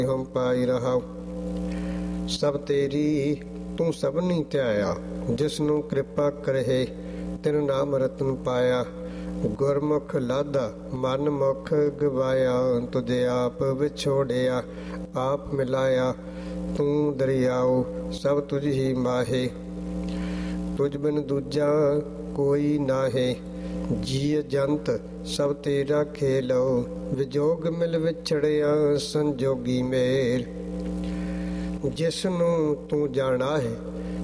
ਹਮ ਪਾਈ ਰਹਾ। ਸਭ ਤੇਰੀ ਤੂੰ ਸਭਨੀ ਧਿਆਇਆ, ਜਿਸਨੂੰ ਕਿਰਪਾ ਕਰਹਿ ਤਿਨ ਨਾਮ ਰਤਨ ਪਾਇਆ। ਗੁਰਮੁਖ ਲਾਧਾ ਮਨ ਮੁਖ ਗਵਾਇਆ, ਤੁਧ ਆਪ ਵਿਛੋੜਿਆ ਆਪ ਮਿਲਾਇਆ। ਤੂੰ ਦਰਿਆਉ ਸਭ ਤੁਝ ਹੀ ਮਾਹੇ, ਤੁਝ ਬਿਨ ਦੂਜਾ ਕੋਈ ਨਾਹੇ। ਜੀਅ ਜੰਤ ਸਭ ਤੇਰਾ ਖੇਲੋ, ਵਿਜੋਗ ਮਿਲ ਵਿਛੜਿਆ ਸੰਜੋਗੀ ਮੇਲ। ਜਿਸ ਨੂੰ ਤੂੰ ਜਾਣਾ ਹੈ